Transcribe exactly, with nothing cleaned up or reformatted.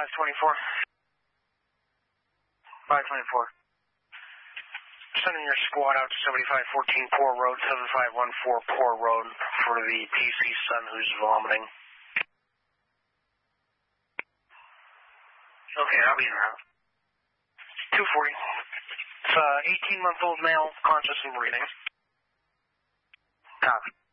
twenty-four. five twenty-four. Sending your squad out to seventy-five fourteen Poor Road, seven five one four Poor Road for the P C son who's vomiting. Okay, I'll be in route. two forty. It's an eighteen-month-old male, conscious and breathing. Copy.